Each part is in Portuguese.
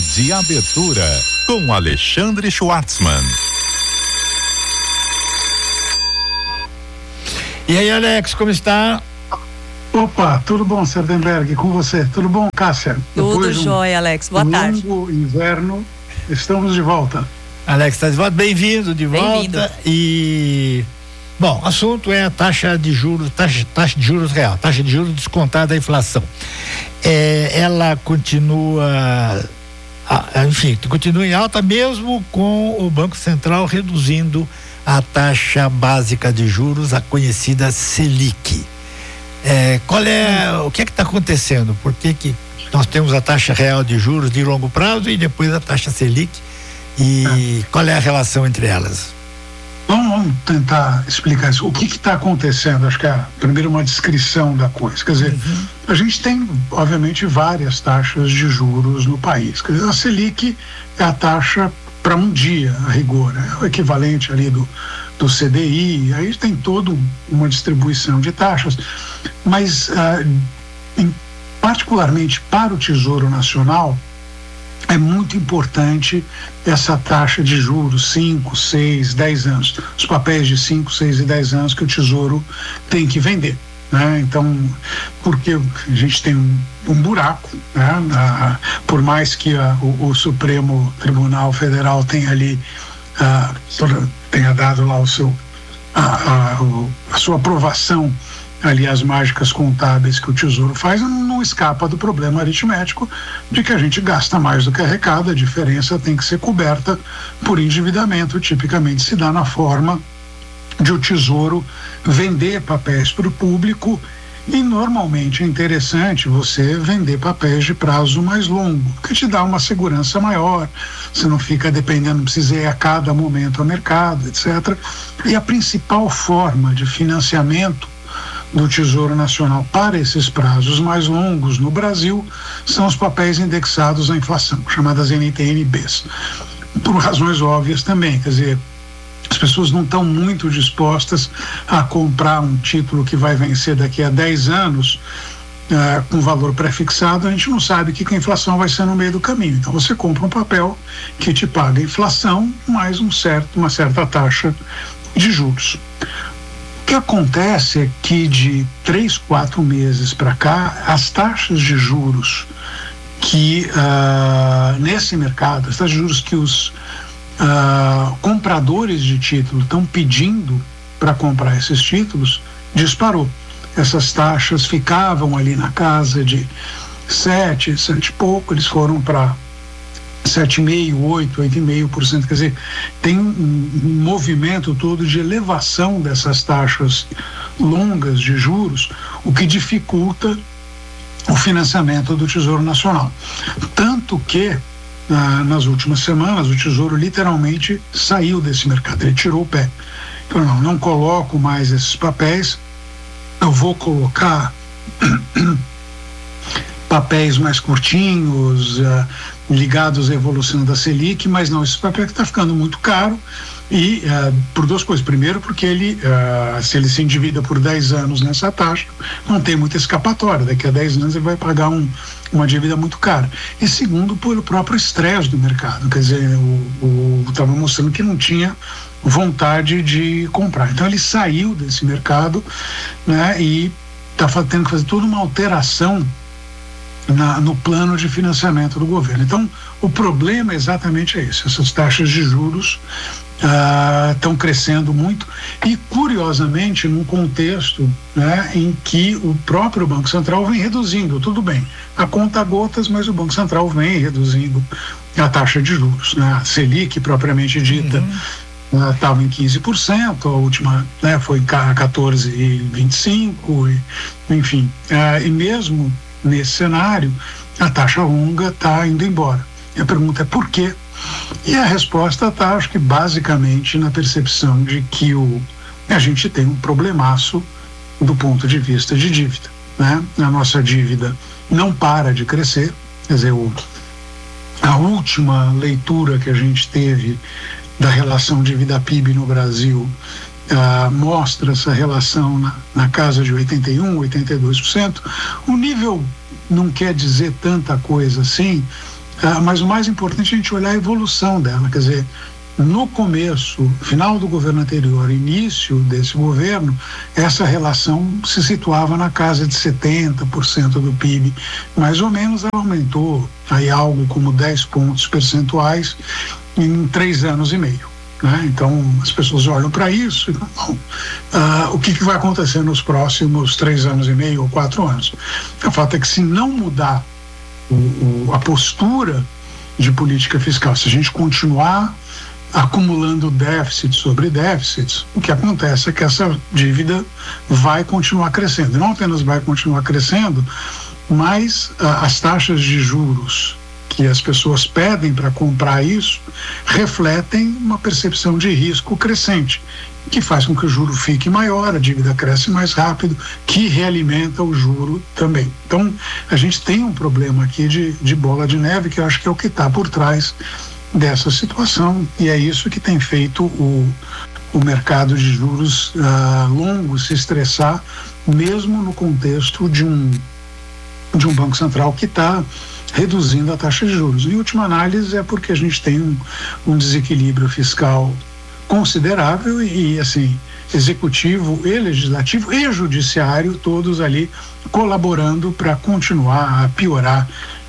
de abertura com Alexandre Schwartzman. E aí, Alex, como está? Opa, tudo bom, Serdenberg? Com você? Tudo bom, Cássia? Tudo jóia, Alex. Boa tarde. Longo inverno, estamos de volta. Alex, está de volta? Bem-vindo de volta. E, bom, o assunto é a taxa de juros, taxa de juros real, taxa de juros descontada da inflação. Ela continua, enfim, continua em alta mesmo com o Banco Central reduzindo a taxa básica de juros, a conhecida Selic. O que está acontecendo? Por que nós temos a taxa real de juros de longo prazo e depois a taxa Selic? E qual é a relação entre elas? Vamos tentar explicar isso. O que está acontecendo? Acho que é primeiro uma descrição da coisa. Quer dizer, a gente tem, obviamente, várias taxas de juros no país. Quer dizer, a Selic é a taxa para um dia, a rigor, é o equivalente ali do CDI, aí tem toda uma distribuição de taxas, mas particularmente para o Tesouro Nacional é muito importante essa taxa de juros 5, 6, 10 anos, os papéis de 5, 6 e 10 anos que o Tesouro tem que vender, né? Então, porque a gente tem um buraco, né? Por mais que o Supremo Tribunal Federal tenha ali tenha dado lá a sua aprovação ali as mágicas contábeis que o Tesouro faz, não escapa do problema aritmético de que a gente gasta mais do que arrecada, a diferença tem que ser coberta por endividamento, tipicamente se dá na forma de o Tesouro vender papéis para o público, e normalmente é interessante você vender papéis de prazo mais longo, porque te dá uma segurança maior, você não fica dependendo, não precisa ir a cada momento ao mercado, etc. E a principal forma de financiamento do Tesouro Nacional para esses prazos mais longos no Brasil são os papéis indexados à inflação, chamadas NTN-Bs, por razões óbvias também, quer dizer, as pessoas não estão muito dispostas a comprar um título que vai vencer daqui a 10 anos com valor pré-fixado. A gente não sabe o que a inflação vai ser no meio do caminho, então você compra um papel que te paga a inflação mais uma certa taxa de juros. O que acontece é que de 3, 4 meses para cá, as taxas de juros que nesse mercado, as taxas de juros que os compradores de título estão pedindo para comprar esses títulos, disparou. Essas taxas ficavam ali na casa de 7 e pouco, eles foram para 7,5%, 8%, 8,5%, quer dizer, tem um movimento todo de elevação dessas taxas longas de juros, o que dificulta o financiamento do Tesouro Nacional. Tanto que, nas últimas semanas, o Tesouro literalmente saiu desse mercado, ele tirou o pé. Então, não coloco mais esses papéis, eu vou colocar papéis mais curtinhos, ligados à evolução da Selic, mas não, esse papel está ficando muito caro, e por duas coisas. Primeiro, porque se ele se endivida por 10 anos nessa taxa, não tem muita escapatória, daqui a 10 anos ele vai pagar uma dívida muito cara. E segundo, pelo próprio estresse do mercado, quer dizer, estava mostrando que não tinha vontade de comprar. Então ele saiu desse mercado, né, e está tendo que fazer toda uma alteração no plano de financiamento do governo. Então, o problema exatamente é esse, essas taxas de juros estão crescendo muito, e curiosamente num contexto, né, em que o próprio Banco Central vem reduzindo, tudo bem, a conta gotas, mas o Banco Central vem reduzindo a taxa de juros, né? A Selic propriamente dita estava em 15%, a última, né, foi em 14,25%, enfim, e mesmo nesse cenário a taxa longa está indo embora. E a pergunta é por quê? E a resposta está, acho que basicamente na percepção de que a gente tem um problemaço do ponto de vista de dívida, né? A nossa dívida não para de crescer, quer dizer, a última leitura que a gente teve da relação dívida-PIB no Brasil mostra essa relação na casa de 81%, 82%. O nível não quer dizer tanta coisa assim, mas o mais importante é a gente olhar a evolução dela, quer dizer, no começo, final do governo anterior, início desse governo, essa relação se situava na casa de 70% do PIB, mais ou menos. Ela aumentou aí algo como 10 pontos percentuais em 3 anos e meio. Né? Então as pessoas olham para isso e falam, o que vai acontecer nos próximos 3 anos e meio ou 4 anos? O fato é que, se não mudar a postura de política fiscal, se a gente continuar acumulando déficits sobre déficits, o que acontece é que essa dívida vai continuar crescendo. Não apenas vai continuar crescendo, mas as taxas de juros que as pessoas pedem para comprar isso refletem uma percepção de risco crescente, que faz com que o juro fique maior, a dívida cresce mais rápido, que realimenta o juro também. Então, a gente tem um problema aqui de bola de neve, que eu acho que é o que está por trás dessa situação, e é isso que tem feito o mercado de juros longos se estressar, mesmo no contexto de um Banco Central que está reduzindo a taxa de juros. Em última análise, é porque a gente tem um desequilíbrio fiscal considerável e assim, executivo e legislativo e judiciário, todos ali colaborando para continuar a piorar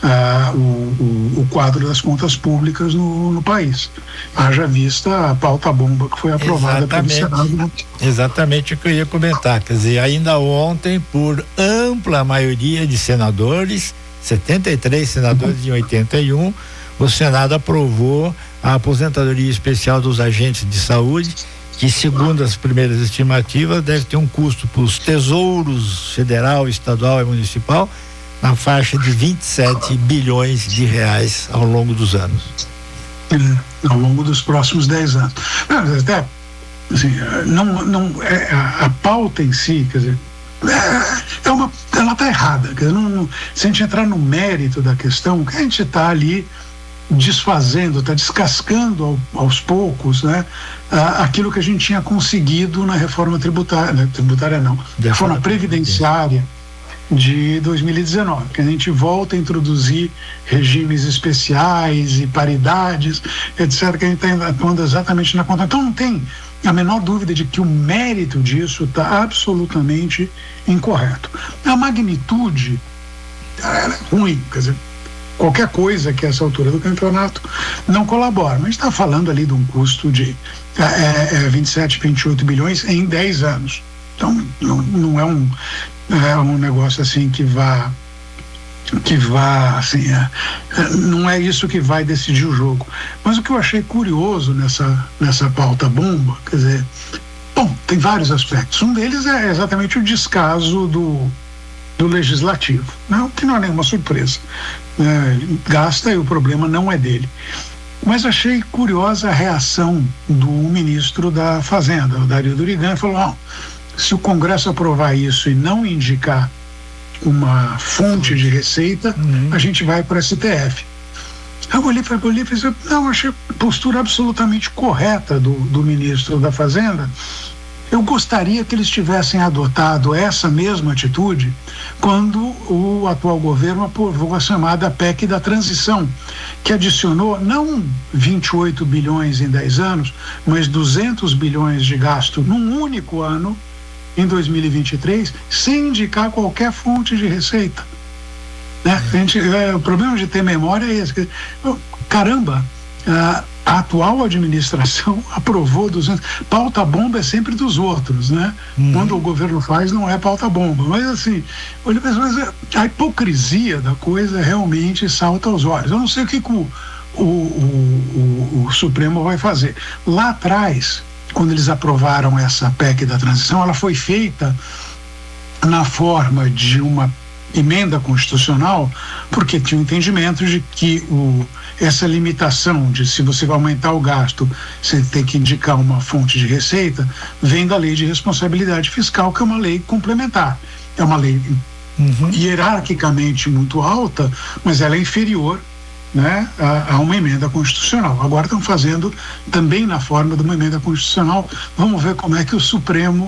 o quadro das contas públicas no país. Haja vista a pauta-bomba que foi aprovada pelo Senado. Exatamente o que eu ia comentar. Quer dizer, ainda ontem, por ampla maioria de senadores, 73 senadores de 81, o Senado aprovou a aposentadoria especial dos agentes de saúde, que, segundo as primeiras estimativas, deve ter um custo para os tesouros federal, estadual e municipal na faixa de 27 bilhões de reais ao longo dos anos. Ao longo dos próximos 10 anos. Até, assim, a pauta em si, quer dizer, ela está errada. Quer dizer, se a gente entrar no mérito da questão, que a gente está ali desfazendo, está descascando aos poucos, né, aquilo que a gente tinha conseguido na reforma tributária não, reforma previdenciária de 2019, que a gente volta a introduzir regimes especiais e paridades, etc., que a gente está atuando exatamente na conta. Então não tem a menor dúvida de que o mérito disso está absolutamente incorreto. A magnitude é ruim, quer dizer, qualquer coisa que essa altura do campeonato não colabora, mas a gente está falando ali de um custo de 27, 28 bilhões em 10 anos. Então não é um negócio assim que vá assim, não é isso que vai decidir o jogo. Mas o que eu achei curioso nessa pauta bomba, quer dizer, bom, tem vários aspectos. Um deles é exatamente o descaso do legislativo, não, que não é nenhuma surpresa. Gasta e o problema não é dele. Mas achei curiosa a reação do ministro da Fazenda, o Dario Durigan, que falou: se o Congresso aprovar isso e não indicar uma fonte de receita, a gente vai para o STF. Eu olhei e pensei, não, achei a postura absolutamente correta do ministro da Fazenda. Eu gostaria que eles tivessem adotado essa mesma atitude quando o atual governo aprovou a chamada PEC da transição, que adicionou não 28 bilhões em 10 anos, mas 200 bilhões de gasto num único ano, em 2023, sem indicar qualquer fonte de receita. Né? O problema de ter memória é esse. Caramba, a atual administração aprovou 200. Pauta bomba é sempre dos outros, né? Quando o governo faz, não é pauta bomba. Mas assim, a hipocrisia da coisa realmente salta aos olhos. Eu não sei o que o Supremo vai fazer. Lá atrás, quando eles aprovaram essa PEC da transição, ela foi feita na forma de uma emenda constitucional, porque tinha o entendimento de que essa limitação de, se você vai aumentar o gasto, você tem que indicar uma fonte de receita, vem da Lei de Responsabilidade Fiscal, que é uma lei complementar. É uma lei hierarquicamente muito alta, mas ela é inferior, né, a uma emenda constitucional. Agora estão fazendo também na forma de uma emenda constitucional. Vamos ver como é que o Supremo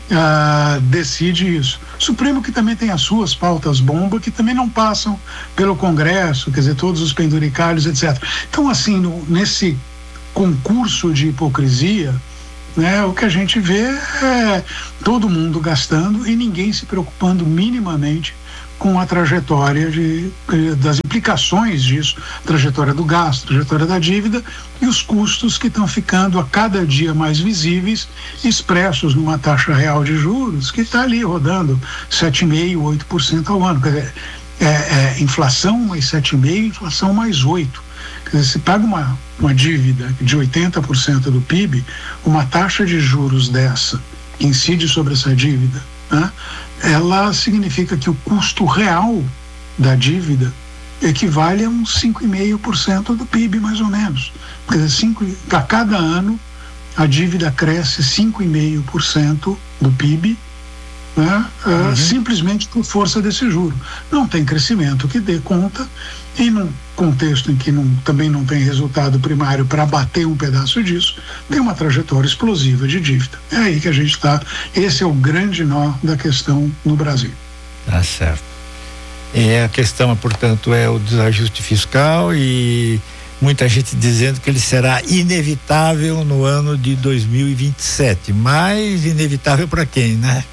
decide isso. O Supremo, que também tem as suas pautas bomba, que também não passam pelo Congresso, quer dizer, todos os penduricalhos, etc. Então, assim, nesse concurso de hipocrisia, né, o que a gente vê é todo mundo gastando e ninguém se preocupando minimamente com a trajetória das implicações disso, trajetória do gasto, trajetória da dívida e os custos que estão ficando a cada dia mais visíveis, expressos numa taxa real de juros que está ali rodando 7,5%, 8% ao ano. Quer dizer, inflação mais 7,5%, inflação mais 8%. Quer dizer, se paga uma dívida de 80% do PIB, uma taxa de juros dessa que incide sobre essa dívida, né, ela significa que o custo real da dívida equivale a uns 5,5% do PIB, mais ou menos. Quer dizer, a cada ano a dívida cresce 5,5% do PIB, né, simplesmente por força desse juro. Não tem crescimento que dê conta, e num contexto em que também não tem resultado primário para bater um pedaço disso, tem uma trajetória explosiva de dívida. É aí que a gente está. Esse é o grande nó da questão no Brasil. Tá certo. A questão, portanto, é o desajuste fiscal, e muita gente dizendo que ele será inevitável no ano de 2027. Mas inevitável para quem, né?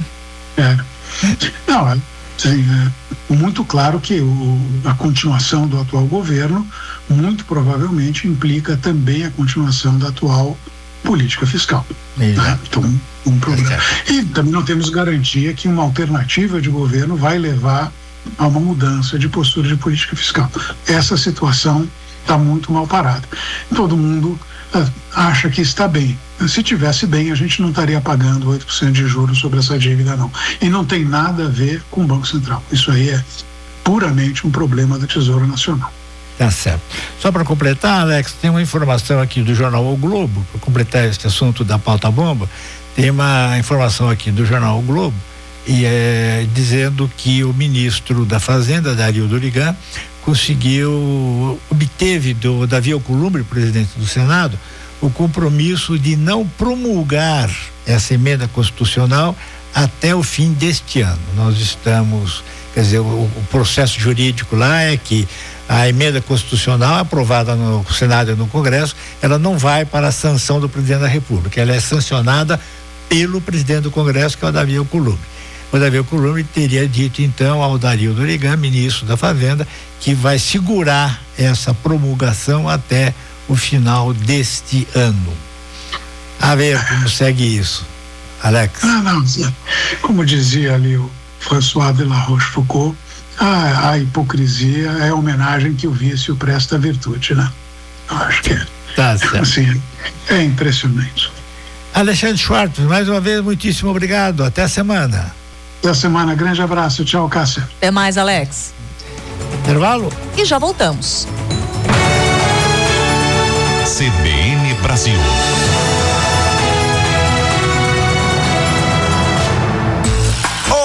Não, sim, é muito claro que a continuação do atual governo muito provavelmente implica também a continuação da atual política fiscal. Né? Então, um problema. E também não temos garantia que uma alternativa de governo vai levar a uma mudança de postura de política fiscal. Essa situação está muito mal parada. Todo mundo acha que está bem. Se tivesse bem, a gente não estaria pagando 8% de juros sobre essa dívida, não. E não tem nada a ver com o Banco Central. Isso aí é puramente um problema do Tesouro Nacional. Tá certo. Só para completar, Alex, tem uma informação aqui do jornal O Globo, para completar esse assunto da pauta bomba, tem uma informação aqui do jornal O Globo, e dizendo que o ministro da Fazenda, Dario Dorigan, obteve do Davi Alcolumbre, presidente do Senado, o compromisso de não promulgar essa emenda constitucional até o fim deste ano. Nós estamos, quer dizer, o processo jurídico lá é que a emenda constitucional aprovada no Senado e no Congresso, ela não vai para a sanção do presidente da República, ela é sancionada pelo presidente do Congresso, que é o Davi Alcolumbre. O Davi Alcolumbre teria dito então ao Dario Dorigan, ministro da Fazenda, que vai segurar essa promulgação até o final deste ano. A ver como segue isso, Alex. Não, como dizia ali o François de la Rochefoucauld, a hipocrisia é a homenagem que o vício presta à virtude, né? Eu acho que assim, é impressionante. Alexandre Schwartz, mais uma vez, muitíssimo obrigado. Até a semana. Até a semana. Grande abraço. Tchau, Cássia. Até mais, Alex. Intervalo? E já voltamos. CBN Brasil.